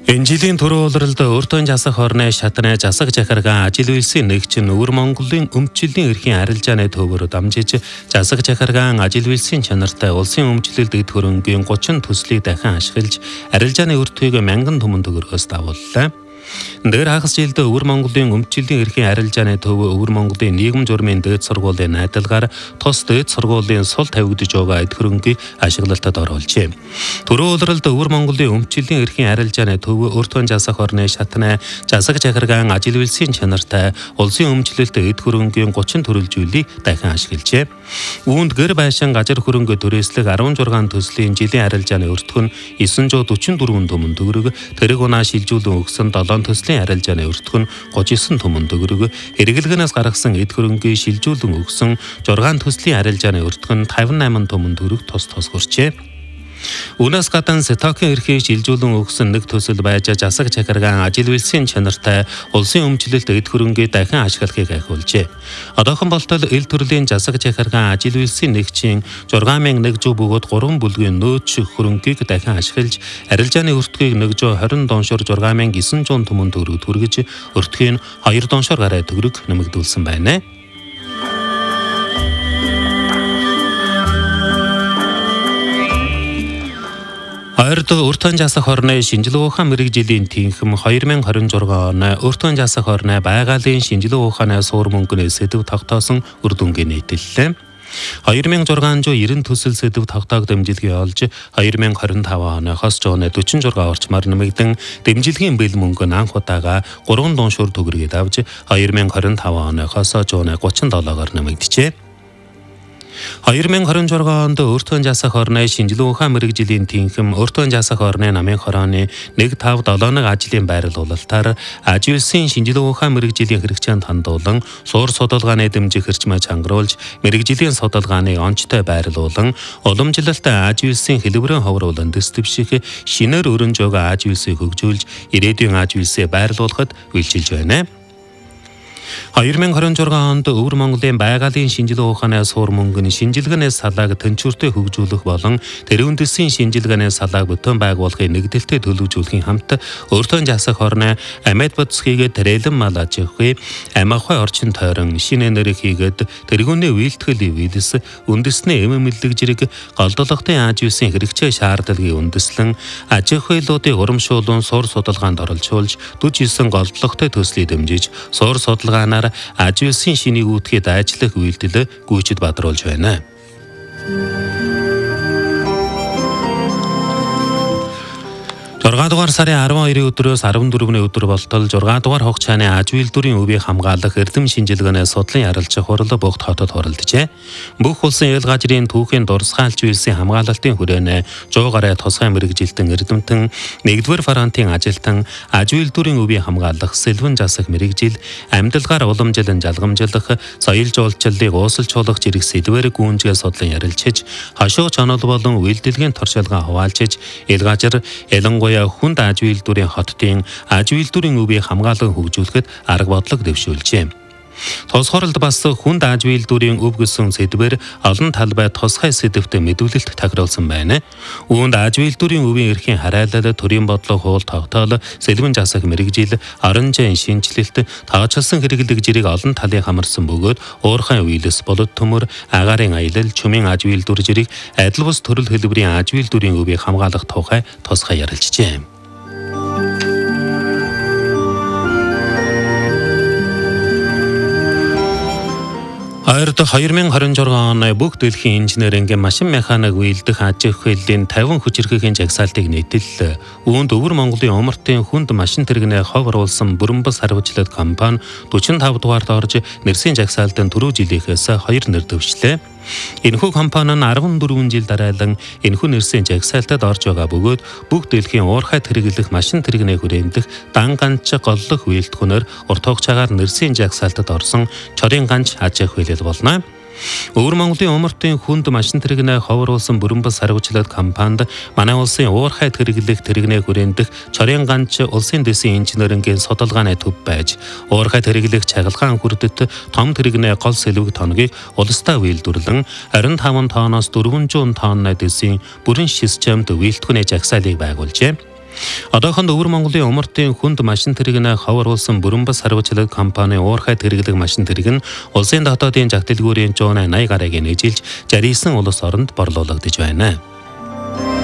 Энэ жилийн түрүү улиралд өөртөө засах хорны шатны засаг захиргаан ажил үйлсийн нэгжин Өвөр Монголын өмчлөлийн эрхийн арилжааны төвөөр дамжиж засаг захиргаан ажил үйлсийн чанартай улсын өмчлөлд эд хөрөнгийн 30 төслийг дахин ашиглаж арилжааны өртгийг мянган түмэн төгрөгөөс давууллаа. Дээр хагас жилд Өвөр Монголын өмчлөлийн эрхийн арилжааны төв Өвөр Монголын нийгэм журмын дээд сургуулийн найдалгаар тус дээд сургуулийн сул тавигдж байгаа эд хөрөнгийг ашиглалтад оруулжээ. Түрүү улиралд Өвөр Монголын өмчлөлийн эрхийн арилжааны төв өөртөө засах хорны шатны засаг захиргаан ажил үйлсийн чанартай улсын өмчлөлт эд хөрөнгийн 30 төрөлжүүлийг дахин ашиглажээ. Үүнд гэр байшин газар хөрөнгө түрээслэх 16 төслийн жилийн арилжааны өртгөн 944 түмэн төгрөг, тэрэг унаа шилжүүлэн өгсөн 7 төслийн арилжааны өртгөн 39 түмэн төгрөг, хэрэглэгнээс гаргасан эд хөрөнгийг шилжүүлэн өгсөн 6 төслийн арилжааны өртгөн 58 түмэн төгрөг тус хүрчээ. Үүнээс гадна Сэтокийн эрхийг шилжүүлэн өгсөн нэг төсөл байж засаг захиргаан ажил үйлсийн чанартай улсын өмчлөлт эд хөрөнгийг дахин ашиглахыг ахиулжээ. Одоохон болтол эл төрлийн засаг захиргаан ажил үйлсийн нэгжийн 6100 бөгөөд 3 бүлгийн нөөц хөрөнгийг дахин ашиглаж арилжааны өртгийг 120 доншор 6900 түмэн төгрөг түргэж өртгийг 2 доншор гаруй төгрөг нэмэгдүүлсэн байна. Ойрд өөртөө засах хорны шинжилгээ ухаан мэрэгжлийн тэнхэм 2026 оны өөртөө засах хорны байгалийн шинжилгээ ухааны суур мөнгөний сэдв тогтоосон үр дүнгийн нийтэллээ. 2690 төсөл сэдв тогтоог дэмжлэгийг олж 2025 оноос жууны 46 орчмаар нэмэгдэн дэмжлэгийн бэл мөнгө нь анх удаага 3 доншор төгрөгийг авч 2025 оноос жууны 37-оор нэмэгдэжээ. 2026 онд өөртөө засах хорны шинжилгээ ухаан мэрэгжлийн тэнхэм өөртөө засах хорны намын хорооны 157 ажлын байрлуулалтаар ажил үйлсийн шинжилгээ ухаан мэрэгжлийн хэрэгцээнд хандуулан суур судалгааны дэмжих хэрчмээ чангаруулж мэрэгжлийн судалгааны онцтой байрлуулан уламжлалт ажил үйлсийн хэлбэрийн ховруулан дэвших шинээр өрнж байгаа ажил үйлсийг хөгжүүлж ирээдүйн ажил үйлсээ байрлуулахад үйлчилж байна. 2026 онд Өвөр Монголын байгалийн шинжилгээ ухааны суур мөнгөний шинжилгээний салааг тэнцвэртэй хөгжүүлэх болон тэр үндэсийн шинжилгээний салааг бүтэн байгуулахыг нэгдэлтэй төлөвлөжүүлэхийн хамт өөртөө засах хорны амьд бодис хийгээд тэрэлэн мал аж ахуй, амиахуй орчин тойрон шинэ энерги хийгээд тэргүүний үйлдэхэл вирус, үндэсний эмэмэлэг зэрэг голдолготын аж үйлсийн хэрэгцээ шаардлагыг үндэслэн аж ахуйлуудыг урамшуулан суур судалгаанд оролцуулж 49 голдлоготой төслийг дэмжиж суур судалгаанаар ажил үйлсийн шинийг үүдхэд ажиллах үйлдэл гүйцэд бадруулж байна. 6 дугаар сарын 12-ийн өдрөөс 14-ний өдөр болтол 6 дугаар хугацааны аж үйлдвэрийн өвийг хамгаалах эрдэм шинжилгээний судлын ярилцах хурал бүгд хотод хуралджээ. Бүх улсын эл газрын түүхийн дурсгалж үйлсийн хамгаалалтын хүрээнд 100 гаруй тусгай мэрэгжилтэн эрдэмтэн 1-р фронтын ажилтан аж үйлдвэрийн өвийг хамгаалах сэлвэн засах мэрэгжил амьдалгаар уламжлан жалгамжлах соёл жуулчлалыг уусалжуулах зэрэг сэдвээр гүнзгий судлан ярилцж хашууч онол болон үйлдэлгийн туршилгаа хуваалцж эл газар ялангуяа хүнд аж үйлдвэрийн хотын аж үйлдвэрийн өвийг хамгаалан хөгжүүлэхэд арга бодлого дэвшүүлжээ. Тус хуралд бас хүнд аж үйлдвэрийн өв гэсэн сэдвээр олон талбай тусгай сэдвтэй мэдүүлэлт тохируулсан байна. Үүнд аж үйлдвэрийн өвийн эрхийн харайлал, төрийн бодлого, хууль тогтоол, сэлвэн засах мэрэгжил, орон зайн шинжилэлт, тооцоолсон хэрэглэг зэрэг олон талын хамарсан бөгөөд уурхайн үйлс, болот төмөр, агаарын аялал, чумын аж үйлдвэр зэрэг адил бус төрөл хэлбэрийн аж үйлдвэрийн өвийг хамгаалах тухай тусгай ярилцжээ. Ойрд 2026 оны бүх дэлхийн инженерингийн машин механик үйлдэх аж ахуйн 50 хүчирхгийн жагсаалтыг нийтэллээ. Үүнд Өвөр Монголын умартын хүнд машин тэрэгнээ хов оруулсан бүрэн бус хариуцлага компани 45 дугаарт орж нэрсийн жагсаалтын түрүү жилийнхээс 2 нэр дэвшлээ. Энэхүү компани нь 14 жил дараалан энэхүү нэрсийн жагсаалтад орж байгаа бөгөөд бүх дэлхийн уурхай хэрэглэх машин тэрэгний хүрээмдэх дан ганц голлох үйлдэлхүүнээр урт хугацаагаар нэрсийн жагсаалтад орсон чорын ганц аж ахуйлал болно. Өвөр Монголын умартын хүнд машин тэрэгнээ ховруулсан бүрэн бус хариуцлага компанид манай улсын уурхай хэрэглэх тэрэгнээ хүрээмдэх чорын ганц улсын дэсийн инженерингийн судалгааны төв байж уурхай хэрэглэх чагалгаан хүрдэт том тэрэгнээ гол сэлвэг тоногийг улстай үйлдвэрлэн 25 тонноос 400 тонны дэсийн бүрэн системд үйлдвэрлэхний жагсаалыг байгуулжээ. Одоохонд Өвөр Монголын умартын хүнд машин тэрэгнээ хавруулсан бүрэн бас хариуцлага компани уурхай тэрэгдэг машин тэрэг нь улсын дотоодын жагтэлгүүрийн 180 гарыг нэжилж 69 улс оронд борлуулагдж байна.